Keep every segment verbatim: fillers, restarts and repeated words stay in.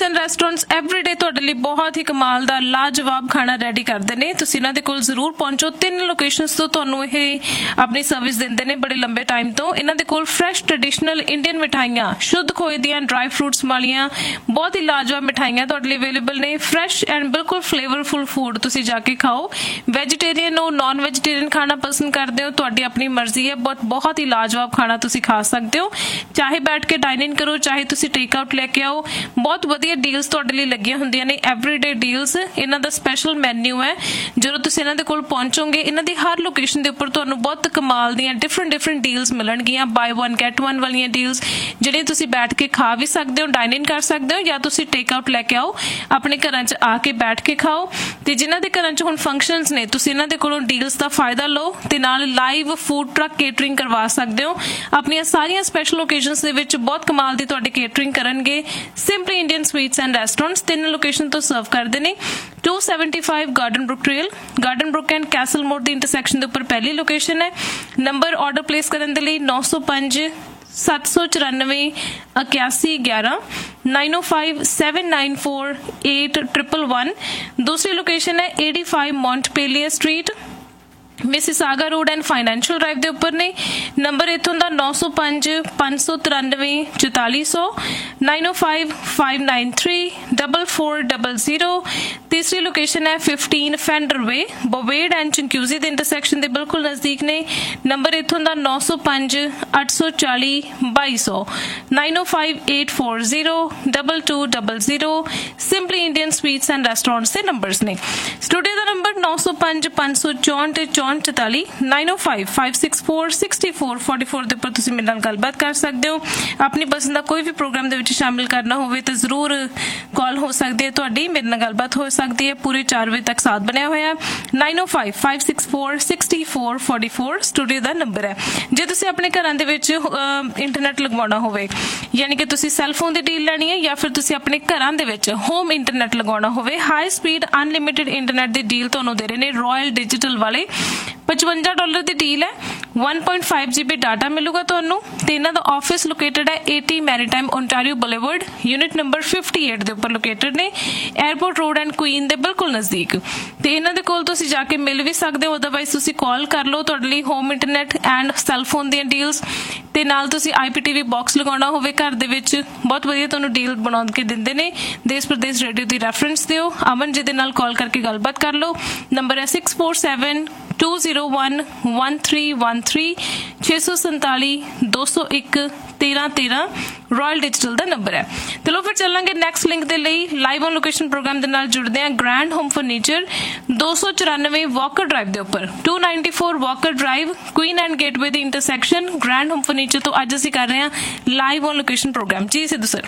Sweets and restaurants everyday तुहाडे लई बहुत ही कमाल दा लाजवाब खाना रेडी करदे ने। तुसीं इन्हां दे कोल जरूर पहुंचो। तीन लोकेशनस तो तुहानूं इह अपनी सर्विस दिंदे ने बड़े लंबे टाइम तो। इन्हां दे कोल फ्रैश ट्रेडिशनल इंडियन मिठाइयां, शुद्ध खोए दियां ड्राई फ्रूट्स वालियां बहुत ही लाजवाब मिठाइयां तुहाडे लई अवेलेबल ने। फ्रैश एंड बिल्कुल फ्लेवरफुल फूड तुसीं जाके खाओ। वैजीटेरियन हो, नॉन वैजीटेरियन खाना पसंद करदे हो, तुहाडी अपनी मर्जी है। बहुत बहुत ही लाजवाब खाना तुसीं खा सकदे हो। चाहे बैठ के डाइन इन करो, चाहे तुसीं टेक आउट लैके आओ। बहुत वधिया डील्स तुहाडे लई लगियां हुंदियां ने, एवरीडे डील्स। इन्हां दा स्पैशल मैन्यू है। ਜਦੋਂ ਤੁਸੀਂ ਇਹਨਾਂ ਦੇ ਕੋਲ ਪਹੁੰਚੋਗੇ, ਇਹਨਾਂ ਦੀ ਹਰ ਲੋਕੇਸ਼ਨ ਦੇ ਉੱਪਰ ਤੁਹਾਨੂੰ ਬਹੁਤ ਕਮਾਲ ਦੀਆਂ ਡਿਫਰੈਂਟ ਡਿਫਰੈਂਟ ਡੀਲਸ ਮਿਲਣਗੀਆਂ। ਬਾਈ ਵਨ ਗੈਟ ਵਨ ਵਾਲੀਆਂ ਡੀਲਸ ਜਿਹੜੀਆਂ ਤੁਸੀਂ ਬੈਠ ਕੇ ਖਾ ਵੀ ਸਕਦੇ ਹੋ, ਡਾਈਨ ਇਨ ਕਰ ਸਕਦੇ ਹੋ, ਜਾਂ ਤੁਸੀਂ ਟੇਕ ਆਊਟ ਲੈ ਕੇ ਆਓ, ਆਪਣੇ ਘਰਾਂ 'ਚ ਆ ਕੇ ਬੈਠ ਕੇ ਖਾਓ। ਤੇ ਜਿਨ੍ਹਾਂ ਦੇ ਘਰਾਂ 'ਚ ਹੁਣ ਫੰਕਸ਼ਨਸ ਨੇ, ਤੁਸੀਂ ਇਹਨਾਂ ਦੇ ਕੋਲੋਂ ਡੀਲਸ ਦਾ ਫਾਇਦਾ ਲਓ ਤੇ ਨਾਲ ਲਾਈਵ ਫੂਡ ਟਰੱਕ ਕੇਟਰਿੰਗ ਕਰਵਾ ਸਕਦੇ ਹੋ। ਆਪਣੀਆਂ ਸਾਰੀਆਂ ਸਪੈਸ਼ਲ ਓਕੇਜ਼ਨਸ ਦੇ ਵਿੱਚ ਬਹੁਤ ਕਮਾਲ ਦੀ ਤੁਹਾਡੀ ਕੇਟਰਿੰਗ ਕਰਨਗੇ। Simply Indian sweets and restaurants ਤਿੰਨ ਲੋਕੇਸ਼ਨ ਤੋਂ ਸਰਵ ਕਰਦੇ ਨੇ। To seventy five garden book trail, garden book and castle मोड़ दी इंटरसैक्शन के उपर पहली लोकेशन है। नंबर ऑर्डर प्लेस करने के लिए नौ सौ पांच सत्त सौ चौरानवे इक्यासी ग्यारह नाइन ओ five seven nine four eight triple one. दूसरी लोकेशन है eighty five Montpellier street, Mississauga road and financial drive के उपर ने। नंबर इतों का नौ सौ पांच पांच सौ तिरानवे चौताली सौ नाइन ओ five five nine three double four double zero. तीसरी लोकेशन है फिफ्टीन फेंडर वे, बोवेड एंड चंक्यूजी के इंटरसैक्शन के बिल्कुल नज़दीक ने। नंबर इतों का नौ सौ पांच अठ सौ चाली बाई सौ nine O five eight four zero double two double zero. Simply Indian sweets and restaurants के नंबर्स ने। स्टूडियो का नंबर नौ सौ पांच पांच सौ चौंठ चौंठ चौताली नाइन ओ five five six four sixty four forty four के उपर तुसीं मेरे नाल गलबात कर सकते हो। अपनी पसंद का कोई भी प्रोग्राम दे विच शामिल करना होवे तो जरूर कॉल हो सकती है तुहाडी, मेरे नाल गलबात हो सकती है। पूरे चार बजे तक साथ बनया होया। नाइन ओ five five six four sixty four forty four studio का नंबर है। जे तुसीं अपने घरां दे विच इंटरनेट लगवाउणा होवे, यानी कि तुसीं सैलफोन की डील लैनी है, या फिर तुसीं अपने घरां दे विच होम इंटरनेट लगवाउणा होवे, हाई स्पीड अनलिमिटेड इंटरनेट की डील तुहानूं दे रहे ने रॉयल डिजिटल वाले। पचवंजा डॉलर की डील है। One point five G B data मिलूगा तुहानूं ते इन्हां दा ऑफिस लोकेटेड है eighty maritime Ontario boulevard, unit number fifty eight के उपर लोकेटेड ने, एयरपोर्ट रोड एंड क्वीन के बिल्कुल नज़दीक। ते इन्हां दे कोल तुसीं जाके मिल भी सकदे हो, अदरवाइज तुसीं कॉल कर लो। तुहाडे लई home internet and cellphone the deals ते नाल तुसीं I P T V box लगाउणा होवे घर दे विच, बहुत वधिया तुहानूं डील बना के दिंदे ने। देश प्रदेश रेडियो की रैफरेंस दिओ, अमन जी दे नाल कॉल करके गलबात कर लो। नंबर है six four seven two zero one one three one three छे सौ संताली दो सौ एक तेरह तेरह रॉयल डिजिटल का नंबर है। चलो फिर चलांगे नैक्सट लिंक के लिए। लाइव ऑन लोकेशन प्रोग्राम के नाल जुड़ते हैं। ग्रैंड होम फर्नीचर दो सौ चौरानवे वॉकर ड्राइव के उपर, to ninety four walker drive, queen and gateway the intersection. Grand home furniture तो अज असीं कर रहे हैं live on location programme. Ji Sidhu sir.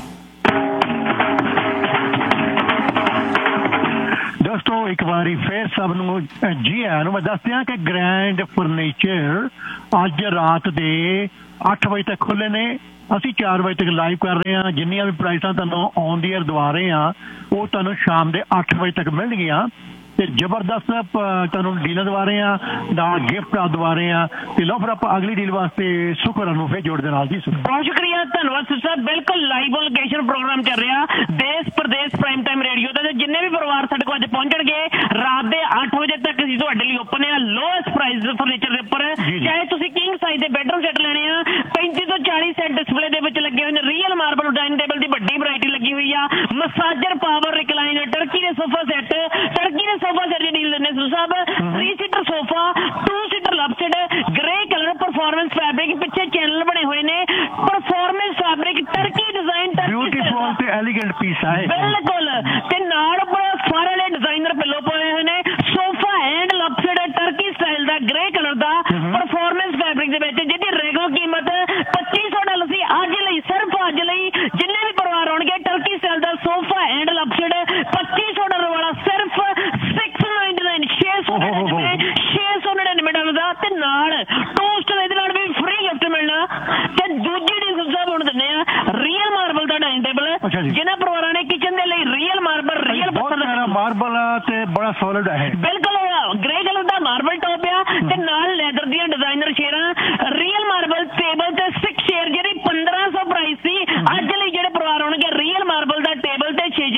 दोस्तों एक बारी फिर सब नूं जी आया मैं दस दियां कि ग्रैंड फर्नीचर अज रात दे अठ बजे तक खुले ने। असी चार बजे तक लाइव कर रहे हैं। जिन्नियां भी प्राइसां तुहानूं ऑन दी एयर दवा रहे हैं वो तुहानूं शाम दे अठ बजे तक मिलणगीਆਂ ते जबरदस्त तुहानूं डील दवा रहे हैं, नाल गिफ्ट दवा रहे हैं। ते लो फिर आप अगली डील वास्ते शुक्र नूं फिर जोड़ दे नाल जी। बहुत शुक्रिया, धन्यवाद सर साहब। बिल्कुल लाइव ऑन लोकेशन प्रोग्राम चल रहा देश प्रदेश प्राइम टाइम रेडियो का। जिन्ने भी परिवार साडे कोल अज पहुंचणगे रात दे अठ बजे तक असीं तुहाडे लई ओपन है लोएस्ट प्राइस फर्नीचर दे उपर। चाहे तुसीं किंग साइज दे बेडरूम सैट लेने आ, पैंती तो चालीस सैट डिस्पले दे विच लगे हुए ने। रियल मार्बल डाइनिंग टेबल दी वड्डी वैरायटी लगी हुई आ। मसाजर पावर रिकलाइनर, टर्की दे सोफा सैट, टर्की दे सोफा सैट डील देने साहब। Three seater sofa, two seater लपसेड, grey colour performance fabric, पिछे चैनल बने हुए ने performance fabric, Turkey design, beautiful ते एलिगेंट पीस है बिल्कुल। ते नाल बड़ा सारे डिजाइनर पिलो पाए हुए ने। सोफा हैंड लपसेड टर्की स्टाइल दा ग्रे कलर दा परफॉर्मेंस फैब्रिक दे विच, जिहदी रेगुलर कीमत पच्ची सौ डॉलर सी अज लई, सिर्फ अज लई। जिन्ने भी परिवार आउणगे टर्की स्टाइल दा सोफा हैंड लपसेड पच्ची सौ डॉलर वाला सिर्फ सिक्स नाइनटी नाइन छे सौ छे सौ नड़िनवे डॉलर दा। ते नाल टोस्टर इहदे नाल भी फ्री गिफ्ट मिलना। ते दूजी डील साहब हुण दिंदे आ रियल मार्बल दा डाइनिंग टेबल, जिन्हां परिवारां ने किचन दे लई रियल मार्बल रियल मार्बल ते बड़ा सॉलिड है बिल्कुल। ग्रे कलर दा मार्बल टॉप आ ते नाल लेदर दियां डिजाइनर चेयरां। रियल मार्बल टेबल ते सिक्स चेयर जेहड़ी पंद्रह सौ प्राइस सी, अज लई जेहड़े परिवार होणगे रियल मार्बल दा टेबल ते छे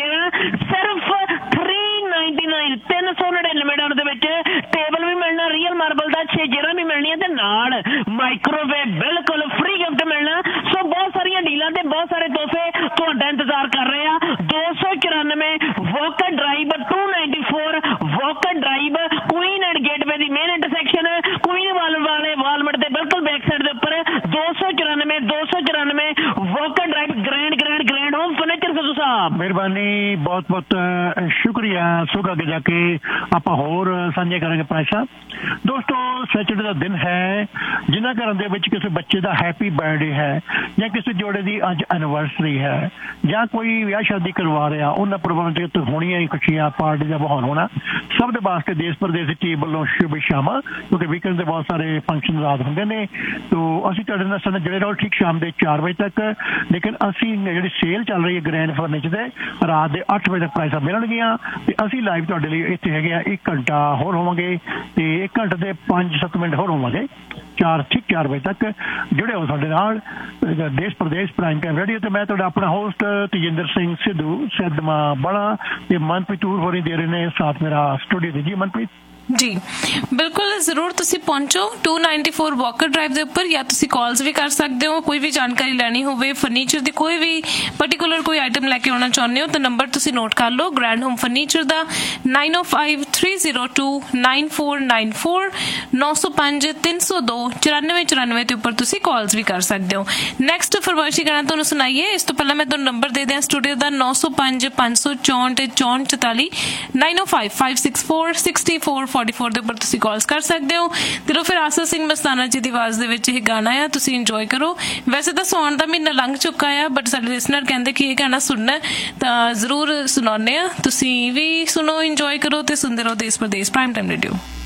ਵੀ ਮਿਲਣੀਆਂ ਤੇ ਨਾਲ ਮਾਈਕ੍ਰੋਵੇਵ ਬਿਲਕੁਲ ਫ੍ਰੀ ਗਿਫਟ ਮਿਲਣਾ। ਸੋ ਬਹੁਤ ਸਾਰੀਆਂ ਡੀਲਾਂ ਤੇ ਬਹੁਤ ਸਾਰੇ ਤੋਹਫੇ ਤੁਹਾਡਾ ਇੰਤਜ਼ਾਰ ਕਰ ਰਹੇ ਆ। ਦੋ ਸੌ ਚੁਰਾਨਵੇਂ walker drive to ninety four walker drive Queen and gateway the main intersection Queen ਵਾਲ ਵਾਲੇ ਵਾਲਮਟ ਦੇ ਬਿਲਕੁਲ ਬੈਕ ਸਾਈਡ ਦੇ ਉੱਪਰ ਦੋ ਸੌ ਚੁਰਾਨਵੇਂ ਦੋ ਸੌ ਚੁਰਾਨਵੇਂ walker drive grand grand grand home furniture Sidhu ਸਾਹਿਬ। ਮਿਹਰਬਾਨੀ, ਬਹੁਤ ਬਹੁਤ ਸ਼ੁਕਰੀਆ। ਸੁਖ ਅੱਗੇ ਜਾ ਕੇ ਆਪਾਂ ਹੋਰ ਸਾਂਝੇ ਕਰਾਂਗੇ ਪ੍ਰਾਈਸਾਂ। ਦੋਸਤੋ, ਸੈਚਰਡੇ ਦਾ ਦਿਨ ਹੈ। ਜਿਨ੍ਹਾਂ ਘਰਾਂ ਦੇ ਵਿੱਚ ਕਿਸੇ ਬੱਚੇ ਦਾ ਹੈਪੀ ਬਰਥਡੇ ਹੈ ਜਾਂ ਕਿਸੇ ਜੋੜੇ ਦੀ ਅੱਜ ਐਨੀਵਰਸਰੀ ਹੈ ਜਾਂ ਕੋਈ ਵਿਆਹ ਸ਼ਾਦੀ ਕਰਵਾ ਰਿਹਾ, ਉਹਨਾਂ ਪਰਿਵਾਰਾਂ ਤੇ ਹੋਣੀਆਂ ਹੀ ਖੁਸ਼ੀਆਂ, ਪਾਰਟੀ ਦਾ ਮਾਹੌਲ ਹੋਣਾ ਸਭ ਦੇ ਵਾਸਤੇ ਦੇਸ਼ ਪ੍ਰਦੇਸ਼ ਦੀ ਟੀਮ ਵੱਲੋਂ ਸ਼ੁਭ ਸ਼ਾਮਾਂ। ਕਿਉਂਕਿ ਵੀਕਐਂਡ ਦੇ ਬਹੁਤ ਸਾਰੇ ਫੰਕਸ਼ਨ ਰਾਤ ਹੁੰਦੇ ਨੇ, ਤੋ ਅਸੀਂ ਤੁਹਾਡੇ ਨਾਲ ਸਾਡੇ ਜਿਹੜੇ ਰਹੋ ਠੀਕ ਸ਼ਾਮ ਦੇ ਚਾਰ ਵਜੇ ਤੱਕ। ਲੇਕਿਨ ਅਸੀਂ ਜਿਹੜੀ ਸੇਲ ਚੱਲ ਰਹੀ ਹੈ ਗ੍ਰੈਂਡ ਫਰਨੀਚਰ ਦੇ, ਰਾਤ ਦੇ ਅੱਠ ਵਜੇ ਤੱਕ ਪ੍ਰਾਈਸਾਂ ਮਿਲਣਗੀਆਂ ਤੇ ਅਸੀਂ ਲਾਈਵ ਤੁਹਾਡੇ ਲਈ ਇੱਥੇ ਹੈਗੇ ਆ। ਇੱਕ ਘੰਟਾ ਹੋਰ ਹੋਵਾਂਗੇ ਤੇ ਇੱਕ ਘੰਟੇ ਦੇ ਪੰਜ ਸੱਤ ਮਿੰਟ ਹੋਰ ਹੋਵਾਂਗੇ, ਚਾਰ ਠੀਕ ਚਾਰ ਵਜੇ ਤੱਕ ਜੁੜੇ ਹੋ ਸਾਡੇ ਨਾਲ ਦੇਸ਼ ਪ੍ਰਦੇਸ਼ ਪ੍ਰਾਈਮ ਟਾਈਮ ਰੇਡੀਓ ਤੇ। ਮੈਂ ਤੁਹਾਡਾ ਆਪਣਾ ਹੋਸਟ ਤੇਜਿੰਦਰ ਸਿੰਘ ਸਿੱਧੂ ਸਿੱਧਮਾ ਬੜਾ ਤੇ ਮਨਪ੍ਰੀਤ ਟੂਰ ਹੋਰੀ ਦੇ ਰਹੇ ਨੇ ਸਾਥ ਮੇਰਾ ਸਟੂਡੀਓ ਦੇ। ਜੀ ਮਨਪ੍ਰੀਤ ਜੀ ਬਿਲकुल ਜ਼ਰੂਰ ਤੁਸੀਂ ਪਹੁੰਚੋ to ninety four Walker drive ਦੇ ਉੱਪਰ, ਜਾਂ ਤੁਸੀਂ ਕਾਲਸ ਵੀ ਕਰ ਸਕਦੇ ਹੋ। ਕੋਈ ਵੀ ਜਾਣਕਾਰੀ ਲੈਣੀ ਹੋਵੇ ਫਰਨੀਚਰ ਦੀ, ਕੋਈ ਵੀ ਪਾਰਟਿਕੂਲਰ ਕੋਈ ਆਈਟਮ ਲੈ ਕੇ ਆਉਣਾ ਚਾਹੁੰਦੇ ਹੋ ਤਾਂ ਨੰਬਰ ਤੁਸੀਂ ਨੋਟ ਕਰ ਲਓ ਗ੍ਰੈਂਡ ਹੋਮ ਫਰਨੀਚਰ ਦਾ ਨਾਈਨ ਓ five three zero two nine four nine four ਨੌ ਸੌ ਪੰਜ ਤਿੰਨ ਸੌ ਦੋ ਚੁਰਾਨਵੇਂ ਚੁਰਾਨਵੇਂ ਦੇ ਉੱਪਰ ਤੁਸੀਂ ਕਾਲਸ ਵੀ ਕਰ ਸਕਦੇ ਹੋ। ਨੈਕਸਟ ਫਰਮਾਇਸ਼ੀ ਗਾਣਾ ਤੁਹਾਨੂੰ ਸੁਣਾਈਏ। ਇਸ ਤੋਂ ਪਹਿਲਾਂ ਮੈਂ ਤੁਹਾਨੂੰ ਨੰਬਰ ਦੇ ਦਿਆਂ ਸਟੂਡੀਓ ਦਾ ਨੌ ਸੌ ਪੰਜ ਪੰਜ ਸੌ ਚੌਂਹਠ ਚੌਂਹਠ ਚੁਤਾਲੀ ਨਾਈਨ ਓ five five six four sixty four forty four ਦੇ ਉੱਪਰ ਤੁਸੀਂ ਕਾਲਸ ਕਰ ਸਕਦੇ ਹੋ। ਦਿਲੋਂ ਫਿਰ ਆਸਾ ਸਿੰਘ ਮਸਤਾਨਾ ਜੀ ਦੀ ਆਵਾਜ਼ ਦੇ ਵਿੱਚ ਇਹ ਗਾਣਾ ਆ, ਤੁਸੀਂ ਇੰਜੋਏ ਕਰੋ। ਵੈਸੇ ਤਾਂ ਸੌਣ ਦਾ ਮਹੀਨਾ ਲੰਘ ਚੁੱਕਾ ਆ, ਬਟ ਸਾਡੇ ਲਿਸਨਰ ਕਹਿੰਦੇ ਕਿ ਇਹ ਗਾਣਾ ਸੁਣਨਾ ਤਾਂ ਜ਼ਰੂਰ ਸੁਣਾਉਂਦੇ ਆ। ਤੁਸੀਂ ਵੀ ਸੁਣੋ, ਇੰਜੋਏ ਕਰੋ ਤੇ ਸੁਣਦੇ ਰਹੋ ਦੇਸ਼ ਪ੍ਰਦੇਸ਼ ਪ੍ਰਾਈਮ ਟਾਈਮ ਰੇਡੀਓ।